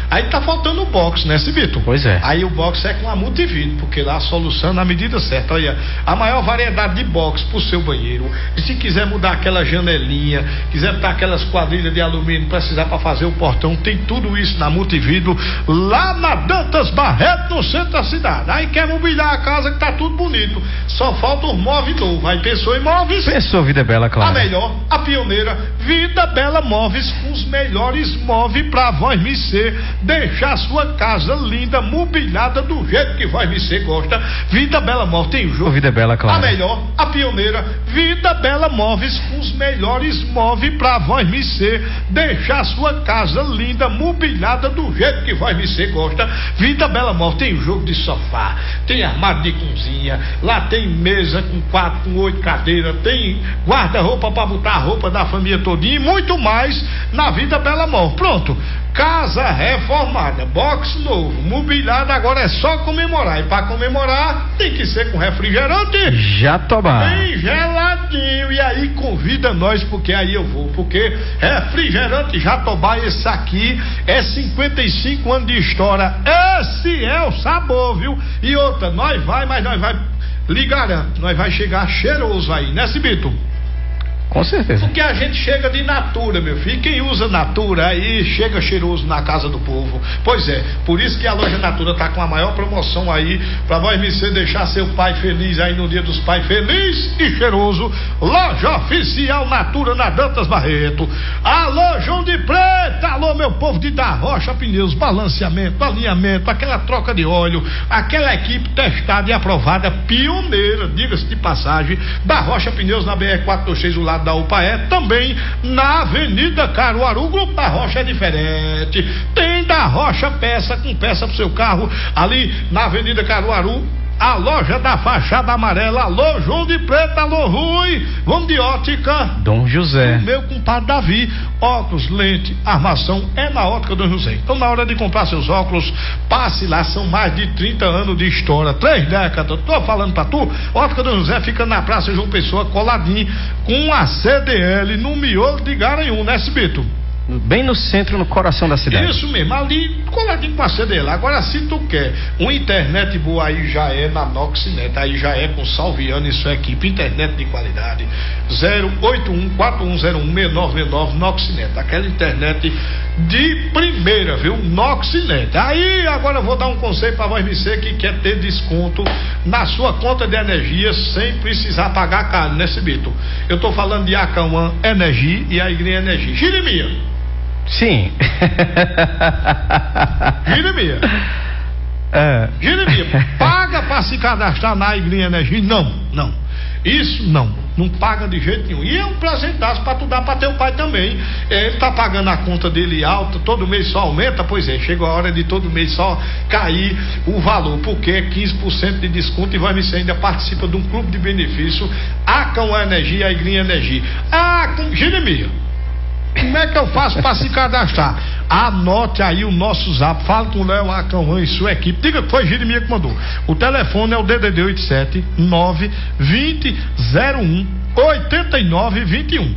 Aí tá faltando o box, né, Cibito? Pois é. Aí o box é com a Multividro, porque lá a solução na medida certa. Olha, a maior variedade de box pro seu banheiro. E se quiser mudar aquela janelinha, quiser botar aquelas quadrilhas de alumínio, precisar para fazer o portão, tem tudo isso na Multividro, lá na Dantas Barreto, no centro da cidade. Aí quer mobiliar a casa que tá tudo bonito, só falta os móveis novos. Aí pensou em móveis? Pensou Vida Bela, claro. A melhor, a pioneira, Vida Bela Móveis, com os melhores móveis pra voz me ser, deixar sua casa linda, mobiliada do jeito que voz me ser gosta. Vida Bela Móveis, tem o jogo. Vida Bela, claro. A melhor, a pioneira, Vida Bela Móveis, com os melhores móveis pra voz me ser, deixar sua casa linda, mobiliada do jeito que voz me ser gosta. Vida Bela Móveis, tem o jogo de sofá, tem armário de cozinha, lá tem mesa com 4, com 8 cadeiras, tem guarda-roupa pra botar a roupa da família todinha e muito mais na Vida Bela Móveis. Pronto, casa reformada, box novo, mobiliado, agora é só comemorar. E para comemorar tem que ser com refrigerante Jatobá, bem geladinho. E aí convida nós, porque aí eu vou, porque refrigerante Jatobá, esse aqui é 55 anos de história, esse é o sabor, viu? E outra, nós vai lhe garanto, nós vai chegar cheiroso aí, né, Cibito? Com certeza. Porque a gente chega de Natura, meu filho. Quem usa Natura aí chega cheiroso na casa do povo. Pois é, por isso que a loja Natura tá com a maior promoção aí, pra vós me ser deixar seu pai feliz aí no Dia dos Pais, feliz e cheiroso. Loja oficial Natura na Dantas Barreto. Alô, João de Preta, alô, meu povo de Da Rocha Pneus, balanceamento, alinhamento, aquela troca de óleo, aquela equipe testada e aprovada, pioneira, diga-se de passagem, Da Rocha Pneus na BR-426, o lado da UPAE, também na Avenida Caruaru. Grupo Da Rocha é diferente, tem Da Rocha peça com peça pro seu carro, ali na Avenida Caruaru, a loja da fachada amarela. Alô, João de Preta, alô, Rui, vamos de ótica Dom José, o meu compadre Davi, óculos, lente, armação, é na ótica Dom José. Então na hora de comprar seus óculos, passe lá, são mais de 30 anos de história, 3 décadas, tô falando pra tu. Ótica Dom José fica na Praça João Pessoa, coladinho com a CDL, no miolo de Garanhuns, né, Cibito? bem no centro, no coração da cidade. Isso mesmo, ali coladinho com a CDL. Agora, se tu quer uma internet boa, aí já é na Noxinet, aí já é com Salviano e sua equipe, internet de qualidade. 081-4101-6969 Noxinet, aquela internet de primeira, viu? Noxinet. Aí agora eu vou dar um conselho para você que quer ter desconto na sua conta de energia sem precisar pagar caro, né, Cibito? Eu tô falando de Acauã Energia e a Igreja Energia. Jeremias. Sim. Jeremias. Jeremias, paga para se cadastrar na Igreja Energia? Não. Isso não paga de jeito nenhum. E é um presentaço para tu dar para teu pai também. Ele tá pagando a conta dele alta, todo mês só aumenta, pois é, chegou a hora de todo mês só cair o valor, porque é 15% de desconto e você ainda participa de um clube de benefício, Acauã Energia, a Igreja Energia. Jeremias, como é que eu faço para se cadastrar? Anote aí o nosso zap, fala com o Léo Acauã e sua equipe, diga que foi Jeremias que mandou. O telefone é o DDD 87 920 01 8921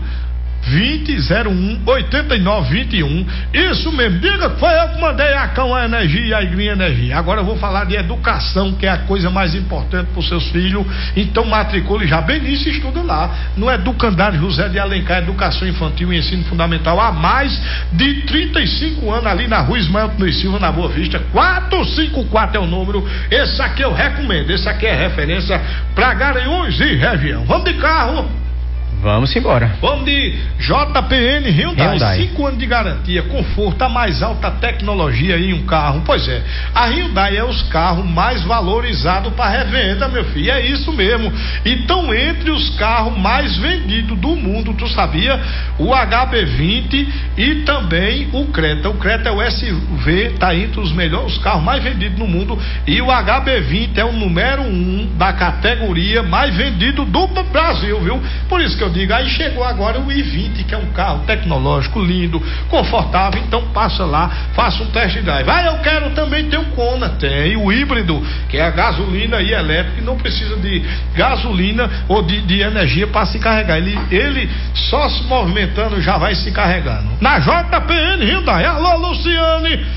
2001-8921. Isso mesmo, diga que foi eu que mandei a Acauã Energia e a Igreja Energia. Agora eu vou falar de educação, que é a coisa mais importante para os seus filhos. Então matricule já. Benício estuda lá no Educandário José de Alencar, Educação Infantil e Ensino Fundamental há mais de 35 anos, ali na Rua Ismael Tunes Silva, na Boa Vista. 454 é o número. Esse aqui eu recomendo, esse aqui é referência para Garanhuns e região. Vamos de carro? Vamos embora. Vamos de JPN Hyundai. 5 anos de garantia, conforto, a mais alta tecnologia em um carro. Pois é, a Hyundai é os carros mais valorizados para revenda, meu filho. É isso mesmo. Então, entre os carros mais vendidos do mundo, tu sabia? O HB20 e também o Creta. O Creta é o SUV, tá entre os melhores, os carros mais vendidos no mundo. E o HB20 é o número 1 da categoria mais vendido do Brasil, viu? Por isso que eu digo, aí chegou agora o i20, que é um carro tecnológico, lindo, confortável. Então passa lá, faça um test drive. Eu quero também ter um Kona. Tem o híbrido, que é a gasolina e elétrico, que não precisa de gasolina ou de energia para se carregar. Ele só se movimentando já vai se carregando. Na JPN Hyundai. Alô, Luciane.